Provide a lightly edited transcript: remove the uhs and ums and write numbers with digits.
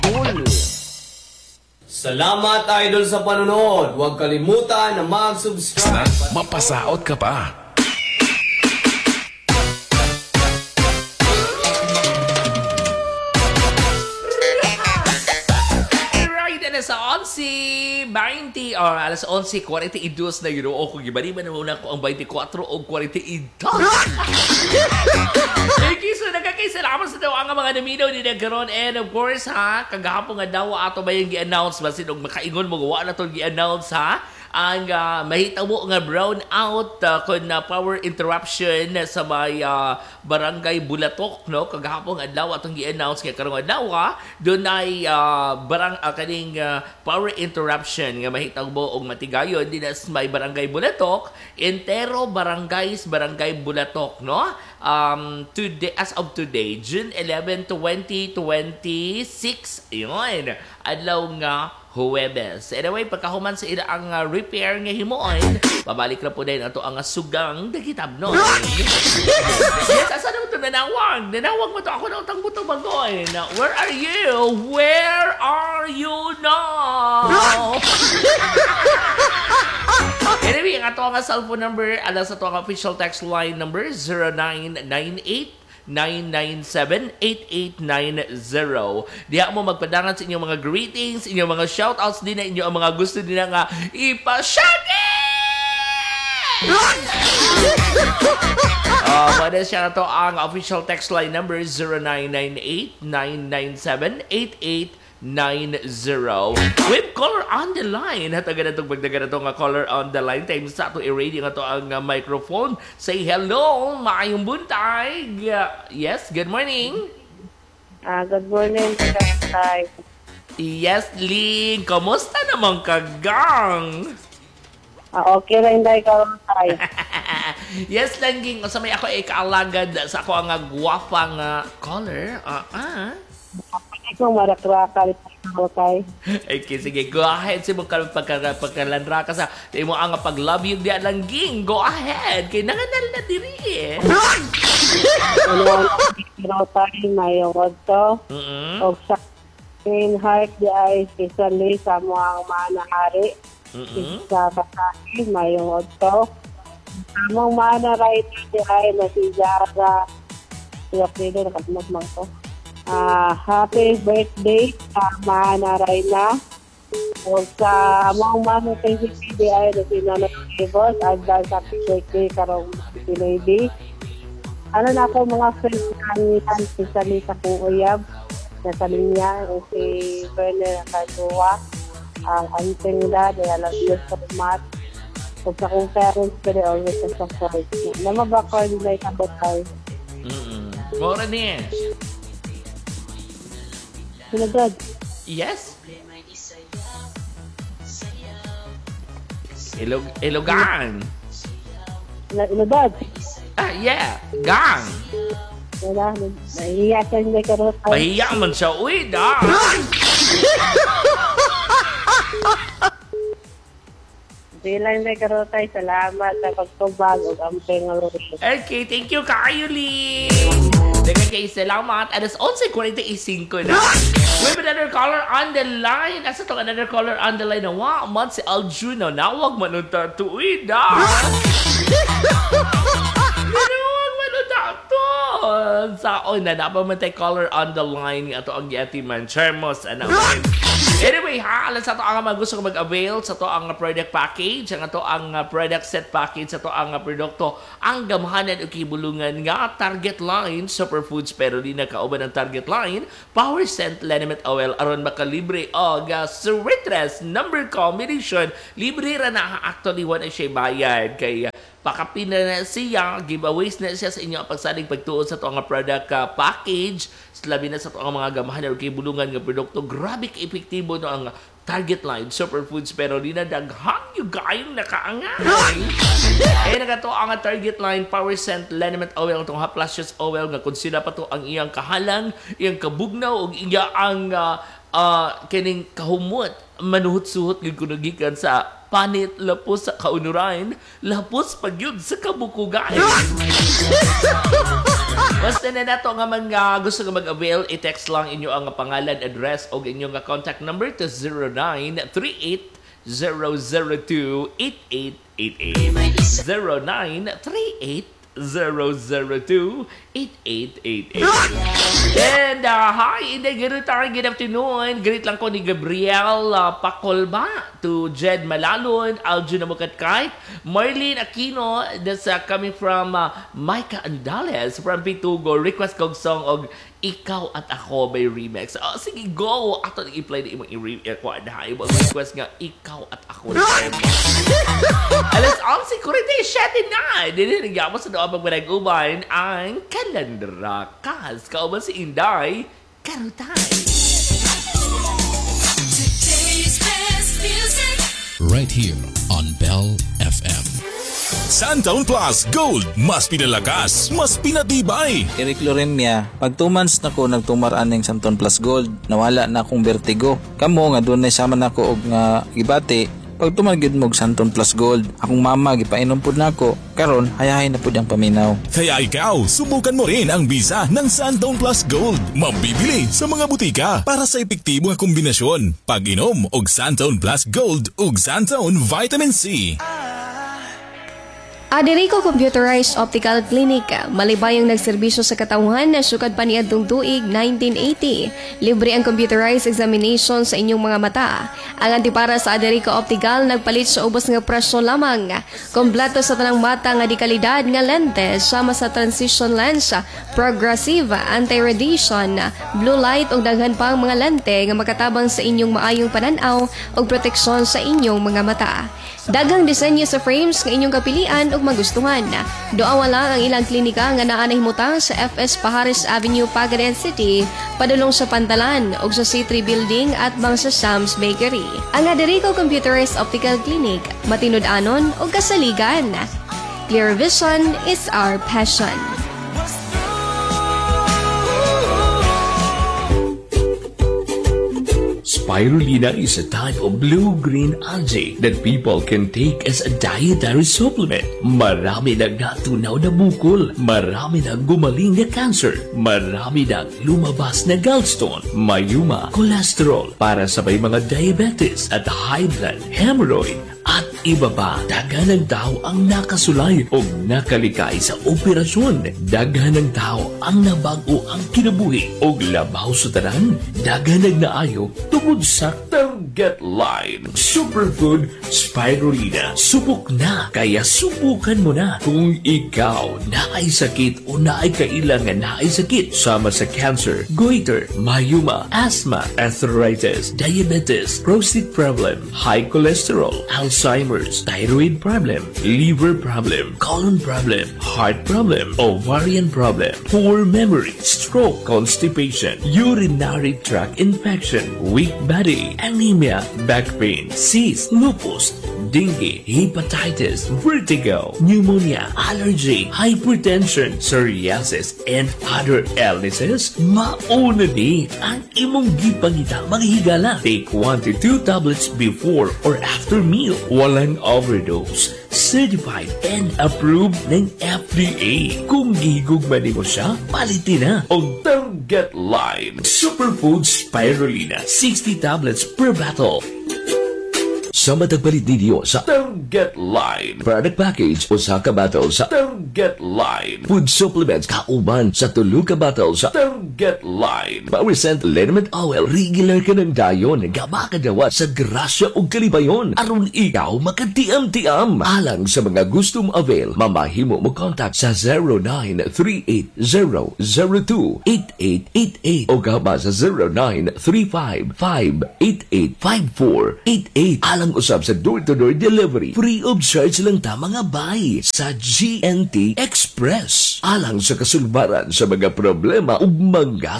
Cool. Salamat idol sa panonood. Huwag kalimutan na mag-subscribe. Mapasaot ka pa. Sa 11:20 or alas 11:42 na yun o kung ibaliban na muna ko ang 24 o 42. Thank you so nagkakaisalamat sa daw ang mga naminaw ni nagkaroon and of course ha kagahapon nga daw ato ba yung gi-announce ba sinog makaingon mo gawa na to gi-announce ha ang mahitabo nga brown out kun power interruption sa may barangay Bulatok no kagahapon adlaw atong gi-announce nga karong adlaw doon ay kaning power interruption nga mahitabo og matigayon dinas may barangay Bulatok entero barangay Bulatok no today as of today June 11, 2026 yun adlaw nga Huwebes. Anyway, pagkahuman sa ila ang repair nga himuon, pabalik na po din ato ang sugang dagitab no. Yes, asa na ito nanawag? Nanawag mo to ako na utang buto bagoy. Where are you? Where are you now? Anyway, ang ato ang cellphone number, alas ato ang official text line number 0998 997-8890. Diha mo magpadangan sa inyong mga greetings, inyong mga shoutouts din na inyong mga gusto din nga ipasyagi! Pwede siya na to ang official text line number 0998-997-8890. With caller on the line. Hatagan na itong pagdagan na itong caller on the line. Time sa ito i-radio nga ito ang microphone. Say hello, maayong buntay. Yes, good morning. Good morning, Tay. Yes, Ling. Kamusta naman ka, gang? Okay rin dahil ka, Tay. Yes, Langing. Sa may ako ay kaalagad sa ako ang guwapang caller. Ikaw marakrakal ko, Tay. Okay, sige. Go ahead. Sige mo pagkalandra ka sa mo ang pag-love you diya Langging. Go ahead. Kaya nanganal na diri eh. Ano Tay, may wadto. O sa heart di ay especially sa mga manahari. Sa kasahin, may wadto. Among manaray di ay nasijara. Siya nakatmos man ko. Happy birthday sa Manaray na. O sa among mga PCPD ay na sinanagibos advance happy birthday karong Pinoy. Ano na ako mga friends kanyan sa kong uyab na sa linya si Bernard Kadua ang anting da de alas yes for mat o sa kong parents pero always sa support na mabakor nila ikabot tayo. Mora niya. Sinagad. Yes. Ilogan. Inagad. Yeah. Gang. Wala. Nahiya siya hindi karot. Mahiya man siya. Uy, da. Bilang may karotay, salamat sa pagtubag o amping aluri. Okay, thank you kayo, Lee. Dagan kayo, salamat. Alas 11:45 na. We have another caller on the line. Asa itong another caller on the line na man si Aljuno. Nawag manunta tuwid, da. Nawag manunta to. Saon na napamatay caller on the line. Ito ang Yeti Man. Chermos, Anyway, alas sa ito ang gusto ko mag-avail sa ito ang product package, ang ito ang product set package, sa ito ang produkto, ang gamhanan o kibulungan nga target line, superfoods pero di na kauban ang target line, power scent liniment oil, aron makalibre o sweetrest number combination, libre ra na actually wala siya bayad, kaya pakapin na siya, giveaways na siya sa inyo ang pagsalig pagtuon sa ito ang product package, labi na sa ito ang mga gamahan o kibulungan nga produkto, grabe ka-epektibo no ang target line, superfoods, pero di na daghang yung gayong nakaangay. Nagato ang target line, power scent, liniment oil, itong haplashes oil, nga kung sila pa to ang iyang kahalang, iyang kabugnaw, o iya ang kining kahumot, manuhot-suhot, gikunagikan sa panit, lapos sa kaunurain, lapos pagyud sa kabukugan. Basta na nato nga mga gusto nga mag-avail, i-text lang inyo ang pangalan, address o inyong contact number to 0938-002-8888. 0938-002-8888. And hi, good afternoon. Greet lang ko ni Gabriel Pacolba to Jed Malalon, Aljun Amukatkay, Marlene Aquino, that's coming from Micah Andales from Pitugo. Request kong song og Ikaw at Ako by Remix. Sige, go! Ato nang i-play na imong request nga Ikaw at Ako. Alas 11:47 na! Dinirigyan mo sa doon magmanag-uban ang Kalandrakas. Kauban si Inday Karutay. Today's best music. Right here on Bell FM. Santaon Plus Gold, mas pinalakas, mas pinatibay. Eric Loremia, pag 2 months na ko nagtumaraan ng Santon Plus Gold, nawala na akong vertigo. Kamo nga doon na sama na ko og nga gibati, pag tumagid mo og Santon Plus Gold, akong mama gipainom pud nako. Karon hayahay na pud ang paminaw. Kaya ikaw, subukan mo rin ang bisa ng Santaon Plus Gold. Mabibili sa mga butika para sa epektibo nga kombinasyon. Pag-inom og Santaon Plus Gold ug Santaon Vitamin C. Aderico Computerized Optical Clinic, malibayang nagserbisyo sa katawhan na sukad pa niadtong tuig 1980. Libre ang computerized examination sa inyong mga mata. Ang antipara sa Aderico Optical nagpalit sa ubos nga presyo lamang. Kompleto sa tanang mata nga di kalidad nga lentes sama sa transition lens, progressive, anti-radiation, blue light ug daghan pang mga lente nga makatabang sa inyong maayong pananaw ug proteksyon sa inyong mga mata. Daghang disenyo sa frames nga inyong kapilian ug magustuhan. Doawa lang ang ilang klinika nga naa nahimutang sa FS Pajares Avenue, Cagayan City, padulong sa Pantalan ug sa C3 Building at bang sa Sam's Bakery. Ang Aderico Computerized Optical Clinic, matinud-anon ug kasaligan. Clear vision is our passion. Spirulina is a type of blue-green algae that people can take as a dietary supplement. Marami nang natunaw na bukol, marami nang gumaling na cancer, marami nang lumabas na gallstone, mayuma, cholesterol, para sa may mga diabetes at high blood, hemorrhoid, at iba pa. Daghan ng tao ang nakasulay o nakalikay sa operasyon. Daghan ng tao ang nabago ang kinabuhi o labaw sa tanan. Daghan ng naayo tungod sa Target Line. Superfood Spirulina. Subok na, kaya subukan mo na. Kung ikaw naay sakit o naay kailangan naay sakit sama sa cancer, goiter, mayuma, asthma, arthritis, diabetes, prostate problem, high cholesterol, Alzheimer's, thyroid problem, liver problem, colon problem, heart problem, ovarian problem, poor memory, stroke, constipation, urinary tract infection, weak body, anemia, back pain, cyst, lupus, dengue, hepatitis, vertigo, pneumonia, allergy, hypertension, psoriasis, and other illnesses, mauna ni ang imong gipangita maghigala. Take 1 to 2 tablets before or after meal. Walang overdose. Certified and approved ng FDA. Kung gihigugman mo siya, palitin na. O Target Line. Superfood Spirulina. 60 tablets per bottle. Sa matagpalit ninyo sa Target Line. Product package o sa kabattle sa Target Line. Food supplements kauban sa tulo ka battle sa Target Line. Power Scent Liniment Oil. Regular ka ng dayon. Gaba ka dawa sa grasya o kalibayon. Aron ikaw makatiam-tiam. Alang sa mga gustong avail, mamahimo mo contact sa 0938-002-8888 o gaba sa 0935-588-5488. Alang usab sa door-to-door delivery. Free of charge lang ta mga bay sa GNT Express. Alang sa kasulbaran sa mga problema ug mga